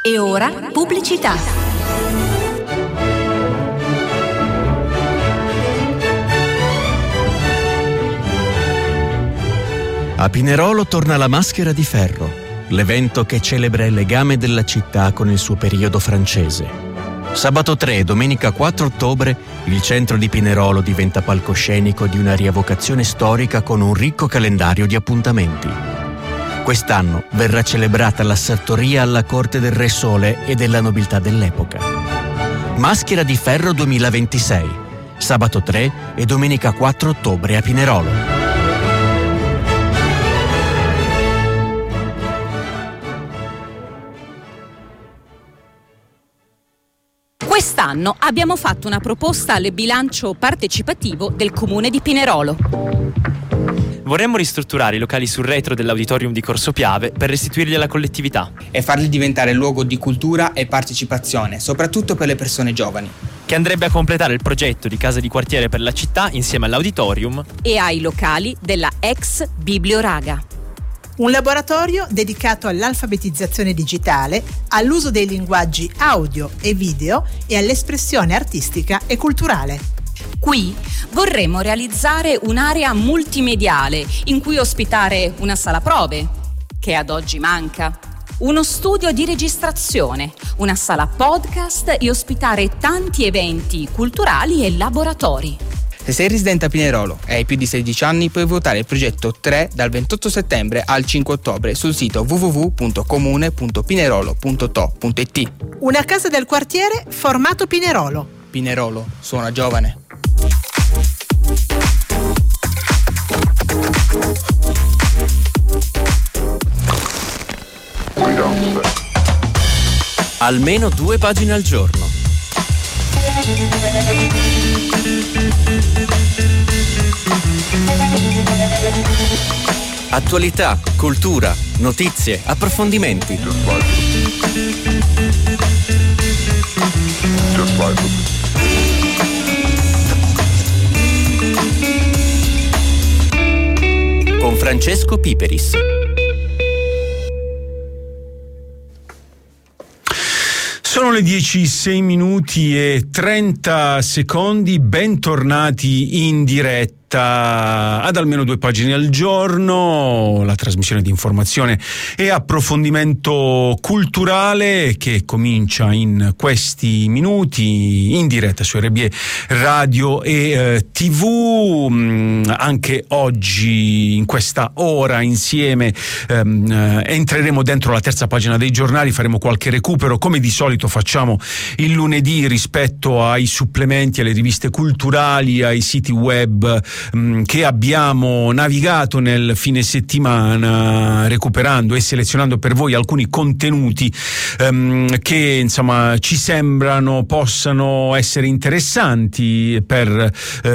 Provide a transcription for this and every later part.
E ora pubblicità. A Pinerolo torna la Maschera di Ferro, l'evento che celebra il legame della città con il suo periodo francese. Sabato 3 e domenica 4 ottobre il centro di Pinerolo diventa palcoscenico di una rievocazione storica con un ricco calendario di appuntamenti. Quest'anno verrà celebrata la sartoria alla corte del Re Sole e della nobiltà dell'epoca. Maschera di Ferro 2026, sabato 3 e domenica 4 ottobre a Pinerolo. Quest'anno abbiamo fatto una proposta al bilancio partecipativo del Comune di Pinerolo. Vorremmo ristrutturare i locali sul retro dell'auditorium di Corso Piave per restituirli alla collettività e farli diventare luogo di cultura e partecipazione, soprattutto per le persone giovani. Che andrebbe a completare il progetto di casa di quartiere per la città insieme all'auditorium e ai locali della ex Biblioraga. Un laboratorio dedicato all'alfabetizzazione digitale, all'uso dei linguaggi audio e video e all'espressione artistica e culturale. Qui vorremmo realizzare un'area multimediale in cui ospitare una sala prove, che ad oggi manca, uno studio di registrazione, una sala podcast e ospitare tanti eventi culturali e laboratori. Se sei residente a Pinerolo e hai più di 16 anni, puoi votare il progetto 3 dal 28 settembre al 5 ottobre sul sito www.comune.pinerolo.to.it. Una casa del quartiere formato Pinerolo. Pinerolo suona giovane. Almeno 2 pagine al giorno. Attualità, cultura, notizie, approfondimenti. Con Francesco Piperis. Sono le 10:06:30. Bentornati in diretta ad almeno 2 pagine al giorno, la trasmissione di informazione e approfondimento culturale che comincia in questi minuti in diretta su RBE Radio e TV. Anche oggi in questa ora insieme entreremo dentro la terza pagina dei giornali, faremo qualche recupero come di solito facciamo il lunedì rispetto ai supplementi, alle riviste culturali, ai siti web che abbiamo navigato nel fine settimana, recuperando e selezionando per voi alcuni contenuti che insomma ci sembrano possano essere interessanti per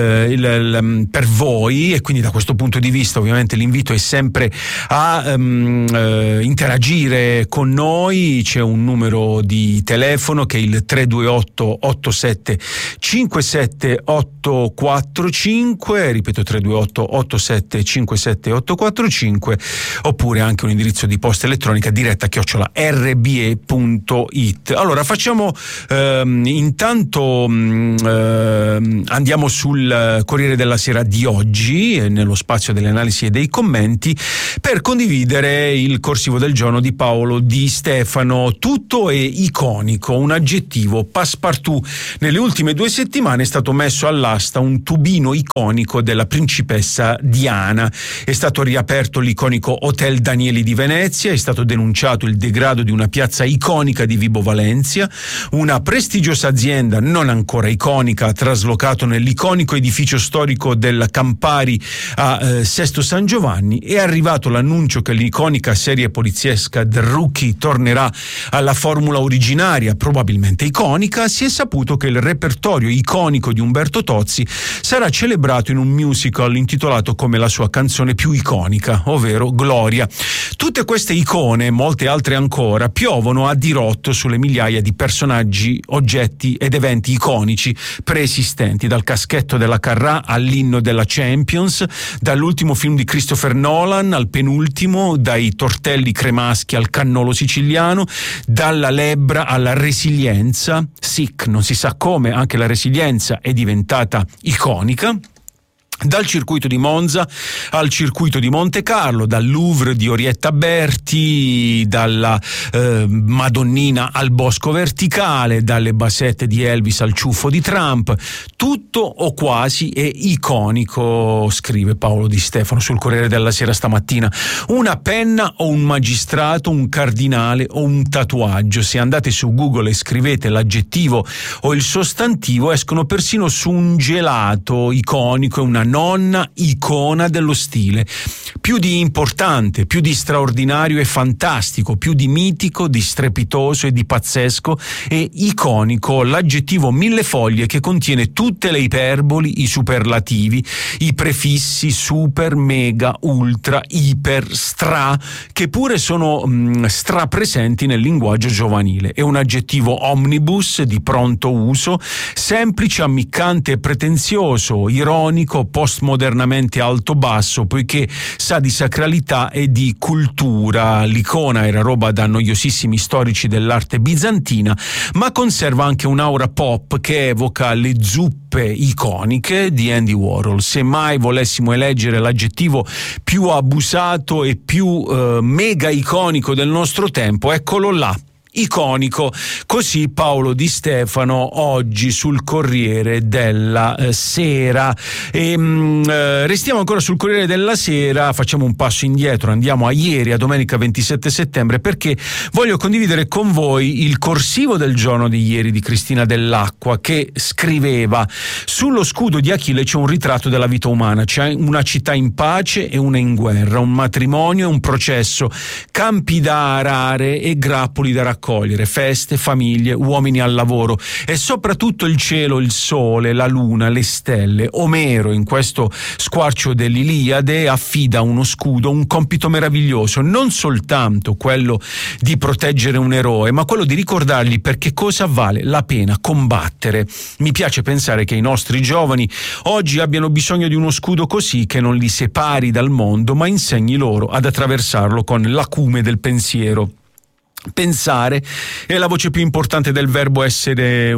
voi, e quindi da questo punto di vista ovviamente l'invito è sempre a interagire con noi. C'è un numero di telefono che è il 328 87 57 845, ripeto 328 87 57 845, oppure anche un indirizzo di posta elettronica diretta@rbe.it. Allora facciamo intanto andiamo sul Corriere della Sera di oggi, nello spazio delle analisi e dei commenti, per condividere il corsivo del giorno di Paolo Di Stefano. Tutto è iconico, un aggettivo passepartout. Nelle ultime 2 settimane è stato messo all'asta un tubino iconico della principessa Diana. È stato riaperto l'iconico Hotel Danieli di Venezia, è stato denunciato il degrado di una piazza iconica di Vibo Valentia, una prestigiosa azienda non ancora iconica ha traslocato nell'iconico edificio storico del Campari a Sesto San Giovanni. È arrivato l'annuncio che l'iconica serie poliziesca The Rookie tornerà alla formula originaria, probabilmente iconica. Si è saputo che il repertorio iconico di Umberto Tozzi sarà celebrato in un un musical intitolato come la sua canzone più iconica, ovvero Gloria. Tutte queste icone, molte altre ancora, piovono a dirotto sulle migliaia di personaggi, oggetti ed eventi iconici preesistenti, dal caschetto della Carrà all'inno della Champions, dall'ultimo film di Christopher Nolan al penultimo, dai tortelli cremaschi al cannolo siciliano, dalla lebbra alla resilienza. Sic, non si sa come, anche la resilienza è diventata iconica. Dal circuito di Monza al circuito di Monte Carlo, dal Louvre di Orietta Berti, dalla Madonnina al Bosco Verticale, dalle basette di Elvis al ciuffo di Trump, tutto o quasi è iconico, scrive Paolo Di Stefano sul Corriere della Sera stamattina. Una penna o un magistrato, un cardinale o un tatuaggio. Se andate su Google e scrivete l'aggettivo o il sostantivo, escono persino su un gelato iconico e una nonna icona dello stile. Più di importante, più di straordinario e fantastico, più di mitico, di strepitoso e di pazzesco e iconico l'aggettivo mille foglie che contiene tutte le iperboli, i superlativi, i prefissi super, mega, ultra, iper, stra, che pure sono strapresenti nel linguaggio giovanile. È un aggettivo omnibus di pronto uso, semplice, ammiccante e pretenzioso, ironico, postmodernamente alto-basso, poiché sa di sacralità e di cultura. L'icona era roba da noiosissimi storici dell'arte bizantina, ma conserva anche un'aura pop che evoca le zuppe iconiche di Andy Warhol. Se mai volessimo eleggere l'aggettivo più abusato e più mega iconico del nostro tempo, eccolo là. Iconico. Così Paolo Di Stefano oggi sul Corriere della Sera. Restiamo ancora sul Corriere della Sera, facciamo un passo indietro, andiamo a ieri, a domenica 27 settembre, perché voglio condividere con voi il corsivo del giorno di ieri di Cristina Dell'Acqua, che scriveva: sullo scudo di Achille c'è un ritratto della vita umana, c'è una città in pace e una in guerra, un matrimonio e un processo, campi da arare e grappoli da raccogliere, feste, famiglie, uomini al lavoro e soprattutto il cielo, il sole, la luna, le stelle. Omero, in questo squarcio dell'Iliade, affida a uno scudo un compito meraviglioso, non soltanto quello di proteggere un eroe, ma quello di ricordargli perché cosa vale la pena combattere. Mi piace pensare che i nostri giovani oggi abbiano bisogno di uno scudo così, che non li separi dal mondo, ma insegni loro ad attraversarlo con l'acume del pensiero. Pensare è la voce più importante del verbo essere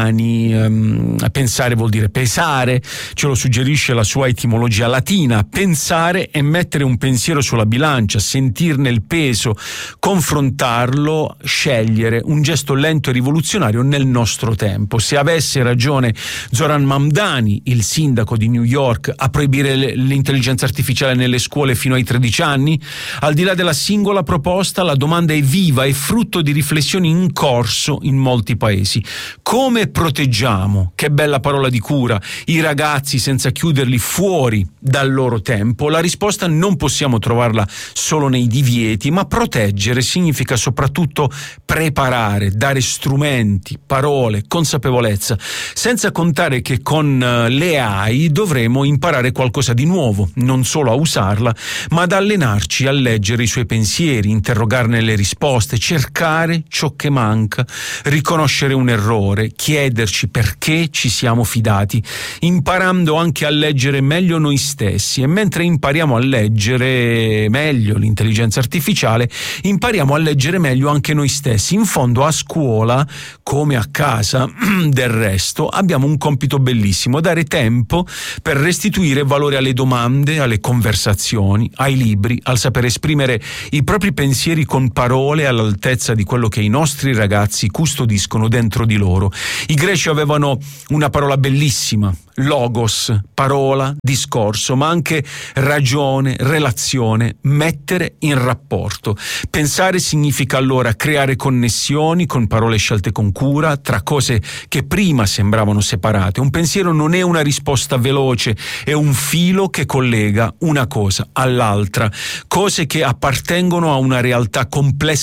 umani. Pensare vuol dire pesare, ce lo suggerisce la sua etimologia latina. Pensare è mettere un pensiero sulla bilancia, sentirne il peso, confrontarlo, scegliere, un gesto lento e rivoluzionario nel nostro tempo. Se avesse ragione Zoran Mamdani, il sindaco di New York, a proibire l'intelligenza artificiale nelle scuole fino ai 13 anni, al di là della singola proposta, la domanda è viva e frutto di riflessioni in corso in molti paesi. Come proteggiamo, che bella parola di cura, i ragazzi senza chiuderli fuori dal loro tempo? La risposta non possiamo trovarla solo nei divieti, ma proteggere significa soprattutto preparare, dare strumenti, parole, consapevolezza, senza contare che con le AI dovremo imparare qualcosa di nuovo, non solo a usarla, ma ad allenarci a leggere i suoi pensieri, interrogarne le risposte, cercare ciò che manca, riconoscere un errore, chiederci perché ci siamo fidati, imparando anche a leggere meglio noi stessi. E mentre impariamo a leggere meglio l'intelligenza artificiale, impariamo a leggere meglio anche noi stessi. In fondo, a scuola, come a casa del resto, abbiamo un compito bellissimo: dare tempo per restituire valore alle domande, alle conversazioni, ai libri, al saper esprimere i propri pensieri con parole all'altezza di quello che i nostri ragazzi custodiscono dentro di loro. I greci avevano una parola bellissima: logos, parola, discorso, ma anche ragione, relazione, mettere in rapporto. Pensare significa allora creare connessioni con parole scelte con cura tra cose che prima sembravano separate. Un pensiero non è una risposta veloce, è un filo che collega una cosa all'altra, cose che appartengono a una realtà complessa e contraddittoria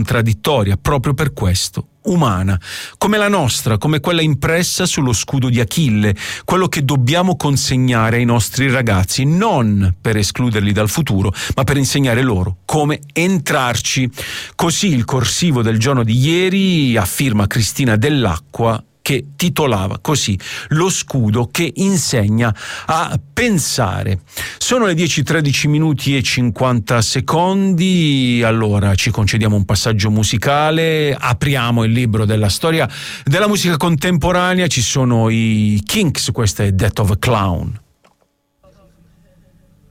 contraddittoria, proprio per questo umana, come la nostra, come quella impressa sullo scudo di Achille, quello che dobbiamo consegnare ai nostri ragazzi, non per escluderli dal futuro, ma per insegnare loro come entrarci. Così il corsivo del giorno di ieri affirma Cristina Dell'Acqua, che titolava così: lo scudo che insegna a pensare. Sono le 10:13 minuti e 50 secondi, allora ci concediamo un passaggio musicale, apriamo il libro della storia della musica contemporanea, ci sono i Kinks, questa è Death of a Clown.